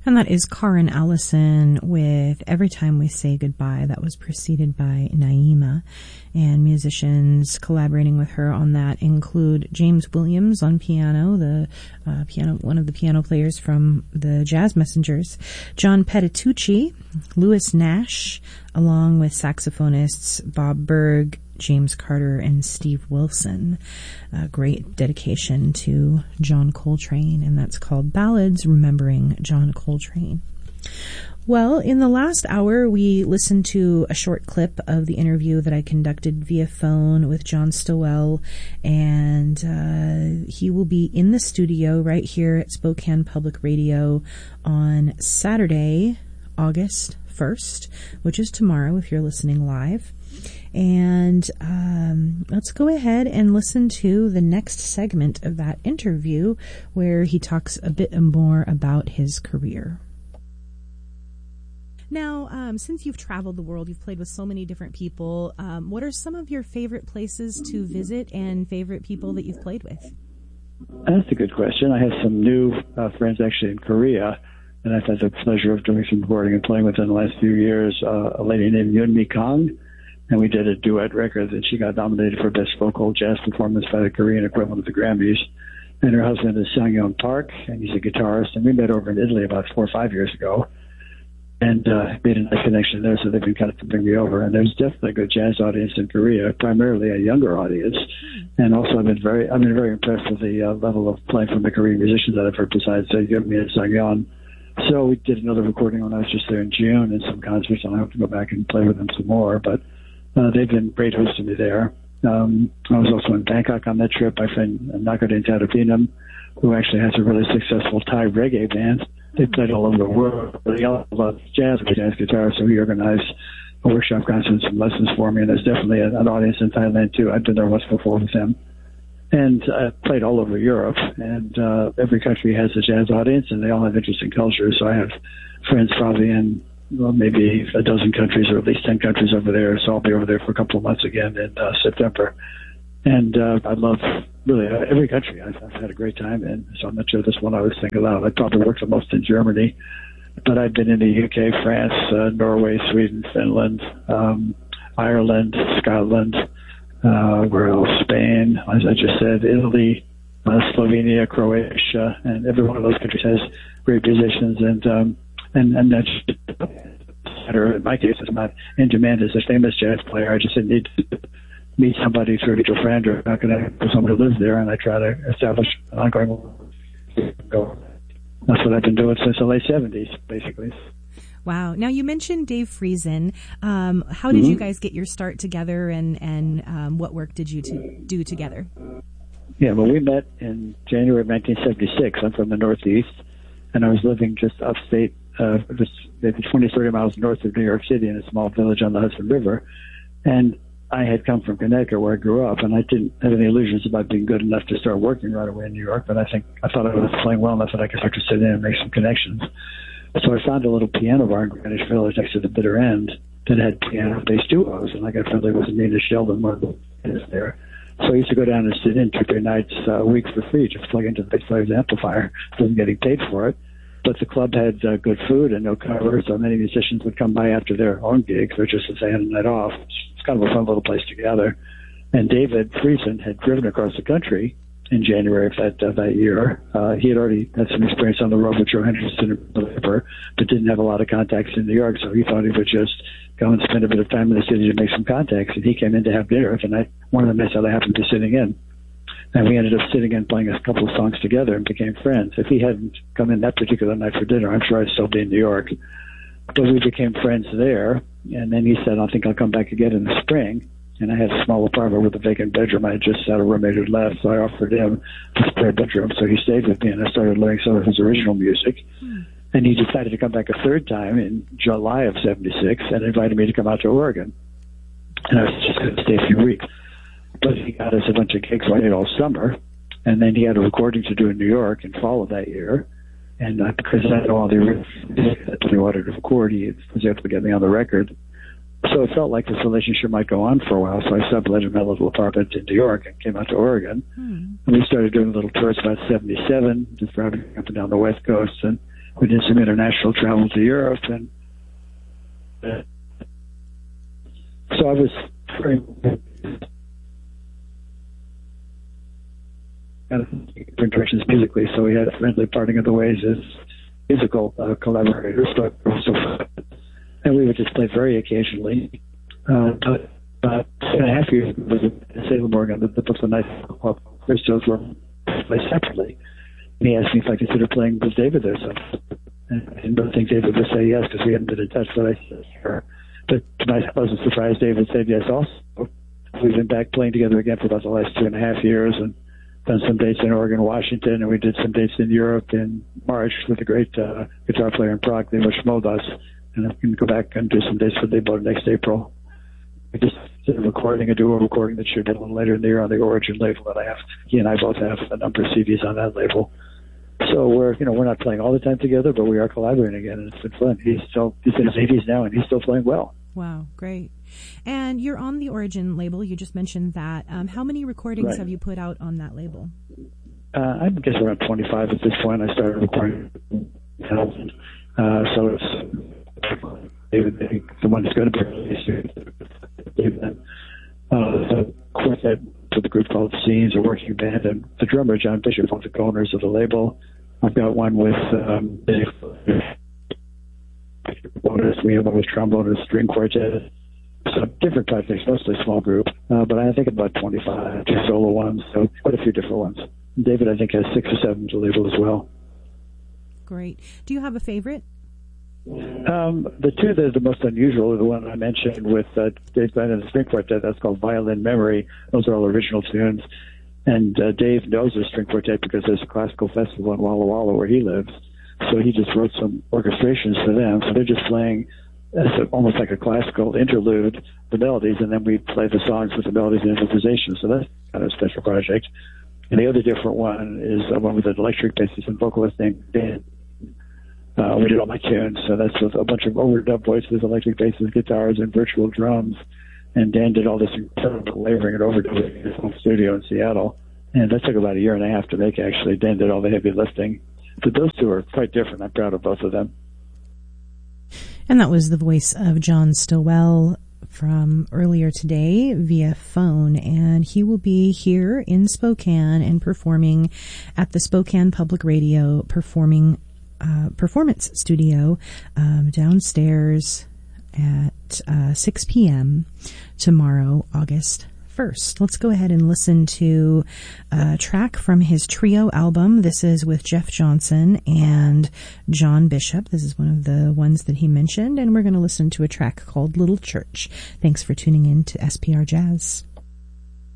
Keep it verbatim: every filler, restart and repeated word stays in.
And that is Karen Allison with Every Time We Say Goodbye. That was preceded by Naima. And musicians collaborating with her on that include James Williams on piano, the uh, piano, one of the piano players from the Jazz Messengers, John Petitucci, Louis Nash, along with saxophonists Bob Berg, James Carter, and Steve Wilson. A great dedication to John Coltrane, and that's called Ballads Remembering John Coltrane. Well, in the last hour, we listened to a short clip of the interview that I conducted via phone with John Stowell, and uh, he will be in the studio right here at Spokane Public Radio on Saturday, August first, which is tomorrow if you're listening live. And um, let's go ahead and listen to the next segment of that interview where he talks a bit more about his career. Now, um, since you've traveled the world, you've played with so many different people, um, what are some of your favorite places to visit and favorite people that you've played with? That's a good question. I have some new uh, friends actually in Korea, and I've had the pleasure of doing some recording and playing with in the last few years. Uh, a lady named Yoon-Mi Kang. And we did a duet record that she got nominated for Best Vocal Jazz Performance by the Korean equivalent of the Grammys. And her husband is Sang-Yeon Park, and he's a guitarist. And we met over in Italy about four or five years ago and uh, made a nice connection there, so they've been kind of to bring me over. And there's definitely a good jazz audience in Korea, primarily a younger audience. And also I've been very, I've been very impressed with the uh, level of playing from the Korean musicians that I've heard besides uh, Yoon-Mi and Sang-Yeon. So we did another recording when I was just there in June and some concerts, and I hope to go back and play with them some more. But Uh, they've been great hosting me there. Um, I was also in Bangkok on that trip. My friend Nakadin Tadapinam, who actually has a really successful Thai reggae band. They played all over the world. They all love jazz and jazz guitar, so he organized a workshop concert and some lessons for me, and there's definitely an, an audience in Thailand, too. I've been there once before with them. And I uh, played all over Europe, and uh, every country has a jazz audience, and they all have interesting cultures. So I have friends probably in well, maybe a dozen countries or at least ten countries over there. So I'll be over there for a couple of months again in uh, September. And uh, I love really uh, every country. I've, I've had a great time, and so I'm not sure this one I would single out. I probably worked the most in Germany, but I've been in the U K, France, uh, Norway, Sweden, Finland, um, Ireland, Scotland, uh, where else? Spain, as I just said, Italy, uh, Slovenia, Croatia, and every one of those countries has great musicians. And um, and and that's in my case, it's not in demand as a famous jazz player. I just need to meet somebody through a mutual friend or not connect with someone who lives there, and I try to establish an ongoing go. That's what I've been doing since the late seventies, basically. Wow. Now, you mentioned Dave Friesen. Um, how did mm-hmm. you guys get your start together, and, and um, what work did you to do together? Yeah, well, we met in January of nineteen seventy-six. I'm from the Northeast, and I was living just upstate, uh, just maybe twenty, thirty miles north of New York City in a small village on the Hudson River. And I had come from Connecticut, where I grew up, and I didn't have any illusions about being good enough to start working right away in New York, but I think I thought I was playing well enough that I could start to sit in and make some connections. So I found a little piano bar in Greenwich Village next to the bitter end that had piano-based duos, and I got friendly with Nina Sheldon, one of the pianists there. So I used to go down and sit in two, three nights uh, a week for free, just plug into the bass player's amplifier. I wasn't getting paid for it. But the club had uh, good food and no cover, so many musicians would come by after their own gigs, or just as they had a night off. It's kind of a fun little place to gather. And David Friesen had driven across the country in January of that, uh, that year. Uh, he had already had some experience on the road with Joe Henderson and Liver, but didn't have a lot of contacts in New York, so he thought he would just go and spend a bit of time in the city to make some contacts. And he came in to have dinner the night, one of the nights that I happened to be sitting in. And we ended up sitting and playing a couple of songs together and became friends. If he hadn't come in that particular night for dinner, I'm sure I'd still be in New York. But we became friends there. And then he said, I think I'll come back again in the spring. And I had a small apartment with a vacant bedroom. I had just had a roommate who left, so I offered him a spare bedroom. So he stayed with me, and I started learning some of his original music. Hmm. And he decided to come back a third time in July of seventy-six and invited me to come out to Oregon. And I was just going to stay a few weeks. But he got us a bunch of gigs right all summer. And then he had a recording to do in New York in fall of that year. And uh, because I had all the music that he wanted to record, he was able to get me on the record. So it felt like this relationship might go on for a while. So I subletted my little apartment in New York and came out to Oregon. Hmm. And we started doing little tours about seventy-seven, just driving up and down the West Coast. And we did some international travel to Europe, and uh, so I was very kind of different directions musically. So we had a friendly parting of the ways as musical uh, collaborators, but also, and we would just play very occasionally. Uh, but about two and a half years ago, in Salem, Oregon, the, the Brooklyn Nights Club Christos were played separately. And he asked me if I considered playing with David there. So and I didn't think David would say yes because we hadn't been in touch, but I said sure. But to my pleasant surprise, David said yes also. We've been back playing together again for about the last two and a half years and done some dates in Oregon, Washington, and we did some dates in Europe in March with a great uh, guitar player in Prague named Shmodas. And I can go back and do some dates for Debo next April. We just did a recording, a duo recording that should be a little later in the year on the Origin label that I have. He and I both have a number of C Ds on that label. So we're, you know, we're not playing all the time together, but we are collaborating again, and it's been fun. He's still, he's in his eighties now, and he's still playing well. Wow, great. And you're on the Origin label. You just mentioned that. Um, how many recordings right. have you put out on that label? Uh, I guess around twenty-five at this point. I started recording. Uh, so it's David, the one that's going to be released. David, uh, the quartet for the group called Scenes, a working band, and the drummer John Bishop, one of the co-owners of the label. I've got one with um, Dave. We have one with trombone and string quartet. So different projects, mostly small group, uh, but I think about twenty-five, two solo ones, so quite a few different ones. David, I think, has six or seven to label as well. Great. Do you have a favorite? Um, the two that are the most unusual are the one I mentioned with uh, Dave Glenn and the string quartet. That's called Violin Memory. Those are all original tunes. And uh, Dave knows the string quartet because there's a classical festival in Walla Walla where he lives. So he just wrote some orchestrations for them. So they're just playing as a, almost like a classical interlude, the melodies, and then we play the songs with the melodies and improvisation. So that's kind of a special project. And the other different one is uh, one with an electric bassist and vocalist named Dan. Uh, we did all my tunes, so that's with a bunch of overdub voices, electric basses, guitars, and virtual drums. And Dan did all this incredible layering and overdubbing in his home studio in Seattle. And that took about a year and a half to make, actually. Dan did all the heavy lifting. But those two are quite different. I'm proud of both of them. And that was the voice of John Stillwell from earlier today via phone, and he will be here in Spokane and performing at the Spokane Public Radio performing uh, performance studio um, downstairs at uh, six p.m. tomorrow, August first. Let's go ahead and listen to a track from his trio album. This is with Jeff Johnson and John Bishop. This is one of the ones that he mentioned, and we're going to listen to a track called Little Church. Thanks for tuning in to S P R Jazz.